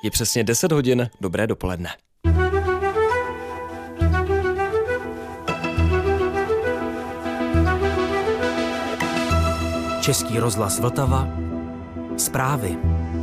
Je přesně 10 hodin, dobré dopoledne. Český rozhlas Vltava. Zprávy.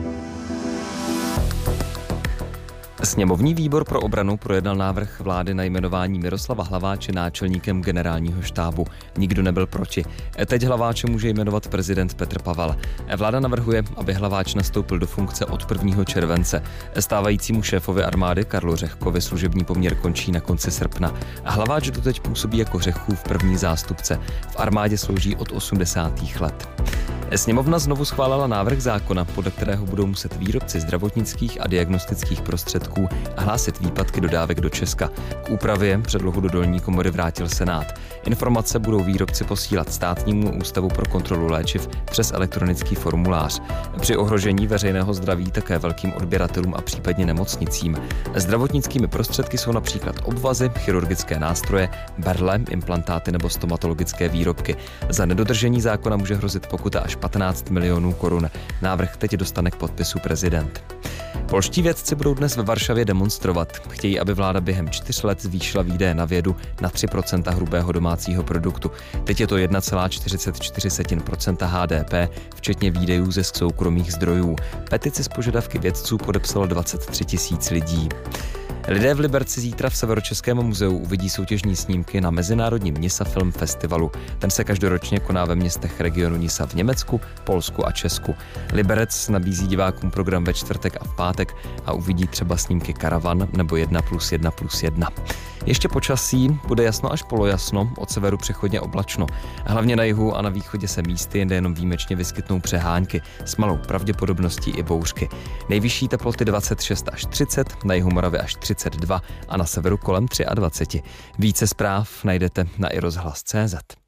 Sněmovní výbor pro obranu projednal návrh vlády na jmenování Miroslava Hlaváče náčelníkem generálního štábu. Nikdo nebyl proti. Teď Hlaváče může jmenovat prezident Petr Pavel. Vláda navrhuje, aby Hlaváč nastoupil do funkce od 1. července. Stávajícímu šéfovi armády Karlu Řehkovi služební poměr končí na konci srpna. Hlaváč doteď působí jako Řehkův první zástupce. V armádě slouží od 80. let. Sněmovna znovu schválila návrh zákona, podle kterého budou muset výrobci zdravotnických a diagnostických prostředků hlásit výpadky dodávek do Česka. K úpravě předlohu do dolní komory vrátil Senát. Informace budou výrobci posílat Státnímu ústavu pro kontrolu léčiv přes elektronický formulář. Při ohrožení veřejného zdraví také velkým odběratelům a případně nemocnicím. Zdravotnickými prostředky jsou například obvazy, chirurgické nástroje, berle, implantáty nebo stomatologické výrobky. Za nedodržení zákona může hrozit pokuta až 15 milionů korun. Návrh teď dostane k podpisu prezident. Polští vědci budou dnes ve Varšavě demonstrovat. Chtějí, aby vláda během 4 let zvýšila výdaje na vědu na 3% hrubého domácího produktu. Teď je to 1,44% HDP, včetně výdajů ze soukromých zdrojů. Petici s požadavky vědců podepsalo 23 000 lidí. Lidé v Liberci zítra v Severočeském muzeu uvidí soutěžní snímky na mezinárodním Nisa Film Festivalu. Ten se každoročně koná ve městech regionu Nisa v Německu, Polsku a Česku. Liberec nabízí divákům program ve čtvrtek a v pátek a uvidí třeba snímky Karavan nebo 1+1+1. Ještě počasí, bude jasno až polojasno, od severu přechodně oblačno. Hlavně na jihu a na východě se místy jen výjimečně vyskytnou přehánky, s malou pravděpodobností i bouřky. Nejvyšší teploty 26 až 30, na jihu Moravy až 32 a na severu kolem 23. Více zpráv najdete na iRozhlas.cz.